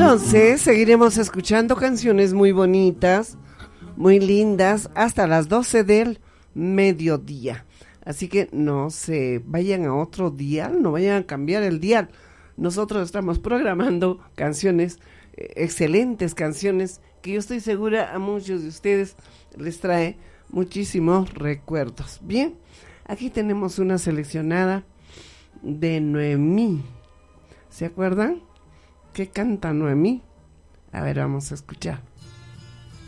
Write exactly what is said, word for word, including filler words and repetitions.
Entonces, seguiremos escuchando canciones muy bonitas, muy lindas, hasta las doce del mediodía. Así que no se vayan a otro dial, no vayan a cambiar el dial. Nosotros estamos programando canciones, eh, excelentes canciones, que yo estoy segura a muchos de ustedes les trae muchísimos recuerdos. Bien, aquí tenemos una seleccionada de Noemí. ¿Se acuerdan? ¿Qué canta Noemí? A ver, vamos a escuchar.